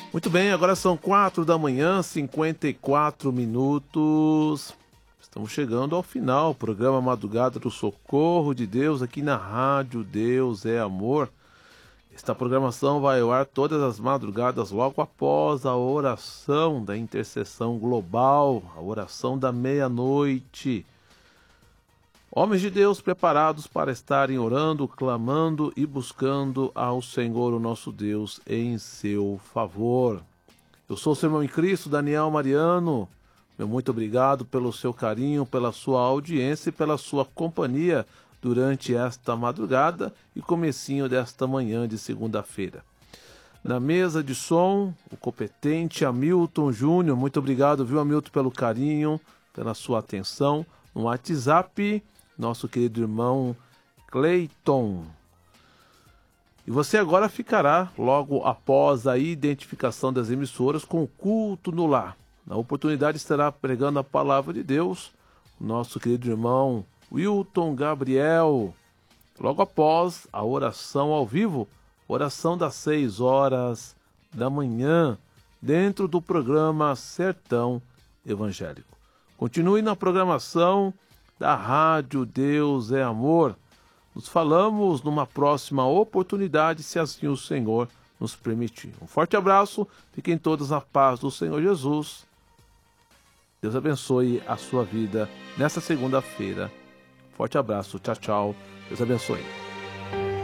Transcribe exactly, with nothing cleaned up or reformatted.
Muito bem, agora são quatro da manhã, cinquenta e quatro minutos. Estamos chegando ao final, programa Madrugada do Socorro de Deus, aqui na Rádio Deus é Amor. Esta programação vai ao ar todas as madrugadas, logo após a oração da intercessão global, a oração da meia-noite. Homens de Deus preparados para estarem orando, clamando e buscando ao Senhor, o nosso Deus, em seu favor. Eu sou o seu irmão em Cristo, Daniel Mariano. Meu muito obrigado pelo seu carinho, pela sua audiência e pela sua companhia durante esta madrugada e comecinho desta manhã de segunda-feira. Na mesa de som, o competente Hamilton Júnior. Muito obrigado, viu, Hamilton, pelo carinho, pela sua atenção. No WhatsApp, nosso querido irmão Cleiton. E você agora ficará, logo após a identificação das emissoras, com o culto no lar. Na oportunidade estará pregando a palavra de Deus o nosso querido irmão Wilton Gabriel. Logo após a oração ao vivo, oração das seis horas da manhã, dentro do programa Sertão Evangélico. Continue na programação da Rádio Deus é Amor. Nos falamos numa próxima oportunidade, se assim o Senhor nos permitir. Um forte abraço, fiquem todos na paz do Senhor Jesus. Deus abençoe a sua vida nessa segunda-feira. Forte abraço, tchau, tchau. Deus abençoe.